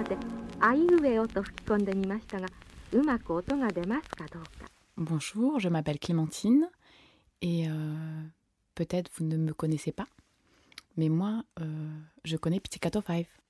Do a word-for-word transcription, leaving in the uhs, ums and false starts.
てあいうえおと吹き込んでみましたが、うまく音が出ますかどうか。 Bonjour, je m'appelle Clémentine et euh, peut-être vous ne me connaissez pas, mais moi, euh, je connais Pizzicato cinq.